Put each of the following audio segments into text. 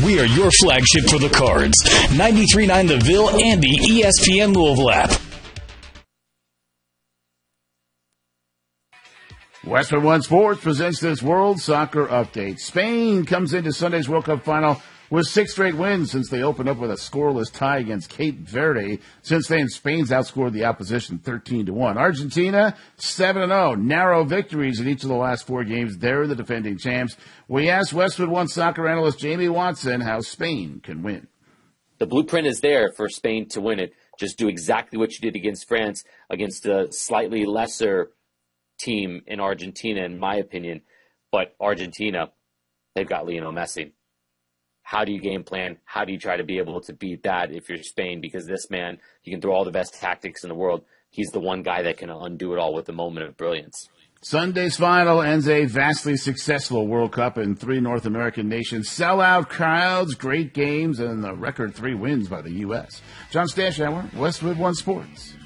we are your flagship for the Cards. 93.9 The Ville and the ESPN Louisville app. Westwood One Sports presents this World Soccer Update. Spain comes into Sunday's World Cup final with 6 straight wins since they opened up with a scoreless tie against Cape Verde. Since then, Spain's outscored the opposition 13-1. Argentina, 7-0. Narrow victories in each of the last 4 games. They're the defending champs. We asked Westwood One soccer analyst Jamie Watson how Spain can win. The blueprint is there for Spain to win it. Just do exactly what you did against France, against a slightly lesser team in Argentina, in my opinion. But Argentina, they've got Lionel Messi. How do you game plan? How do you try to be able to beat that if you're Spain? Because this man, you can throw all the best tactics in the world. He's the one guy that can undo it all with a moment of brilliance. Sunday's final ends a vastly successful World Cup in 3 North American nations. Sellout crowds, great games, and a record 3 wins by the U.S. John Stashower, Westwood One Sports.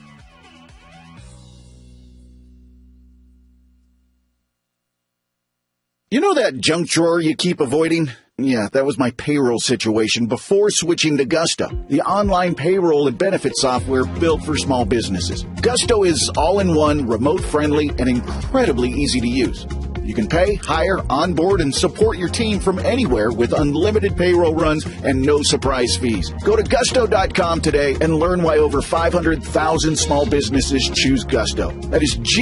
You know that junk drawer you keep avoiding? Yeah, that was my payroll situation before switching to Gusto, the online payroll and benefit software built for small businesses. Gusto is all-in-one, remote-friendly, and incredibly easy to use. You can pay, hire, onboard, and support your team from anywhere with unlimited payroll runs and no surprise fees. Go to Gusto.com today and learn why over 500,000 small businesses choose Gusto. That is